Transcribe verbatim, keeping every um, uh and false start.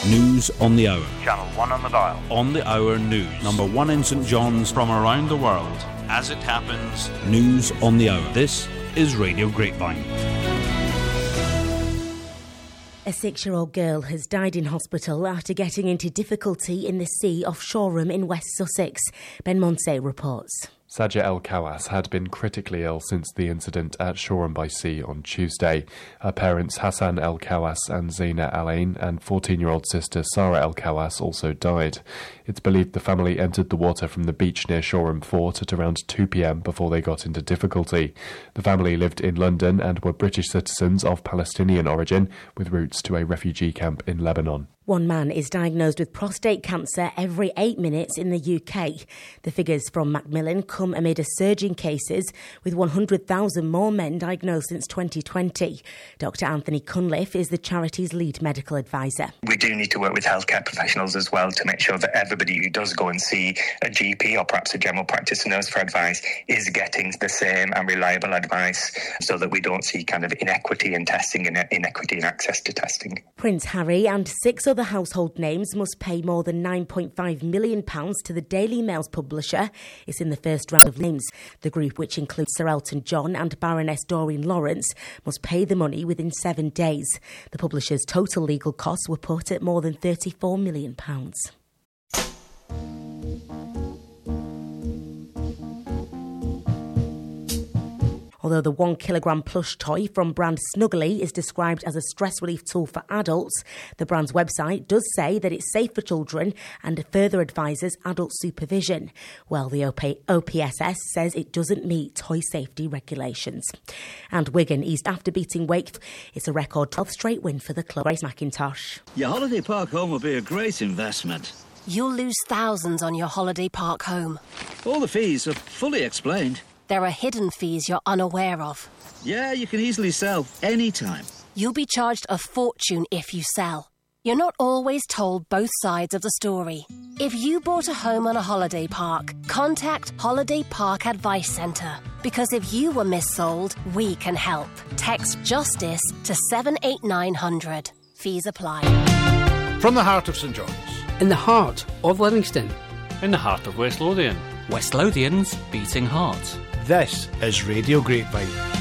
News on the hour. Channel one on the dial. On the hour news. Number one in St John's. From around the world. As it happens. News on the hour. This is Radio Grapevine. A six-year-old girl has died in hospital after getting into difficulty in the sea off Shoreham in West Sussex. Ben Monsey reports. Sajah El Kawas had been critically ill since the incident at Shoreham by Sea on Tuesday. Her parents Hassan El Kawas and Zaina Alain and fourteen-year-old sister Sarah El Kawas also died. It's believed the family entered the water from the beach near Shoreham Fort at around two p.m. before they got into difficulty. The family lived in London and were British citizens of Palestinian origin with roots to a refugee camp in Lebanon. One man is diagnosed with prostate cancer every eight minutes in the U K. The figures from Macmillan come amid a surge in cases, with one hundred thousand more men diagnosed since twenty twenty. Doctor Anthony Cunliffe is the charity's lead medical advisor. We do need to work with healthcare professionals as well to make sure that everybody who does go and see a G P or perhaps a general practice nurse for advice is getting the same and reliable advice, so that we don't see kind of inequity in testing and inequity in access to testing. Prince Harry and six other household names must pay more than nine point five million pounds to the Daily Mail's publisher. It's in the first round of names. The group, which includes Sir Elton John and Baroness Doreen Lawrence, must pay the money within seven days. The publisher's total legal costs were put at more than thirty-four million pounds. Although the one kilogram plush toy from brand Snuggly is described as a stress relief tool for adults, the brand's website does say that it's safe for children and further advises adult supervision. Well, the O P S S says it doesn't meet toy safety regulations. And Wigan eased after beating Wake. It's a record twelfth straight win for the club. Grace McIntosh. Your holiday park home will be a great investment. You'll lose thousands on your holiday park home. All the fees are fully explained. There are hidden fees you're unaware of. Yeah, you can easily sell anytime. You'll be charged a fortune if you sell. You're not always told both sides of the story. If you bought a home on a holiday park, contact Holiday Park Advice Centre. Because if you were missold, we can help. Text JUSTICE to seven eight nine hundred. Fees apply. From the heart of St John's. In the heart of Livingston. In the heart of West Lothian. West Lothian's beating heart. This is Radio Grapevine.